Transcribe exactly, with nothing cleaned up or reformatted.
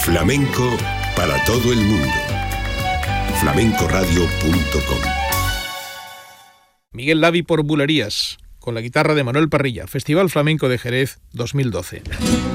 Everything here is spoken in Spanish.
Flamenco para todo el mundo. flamenco radio punto com. Miguel Lavi por Bulerías, con la guitarra de Manuel Parrilla, Festival Flamenco de Jerez dos mil doce.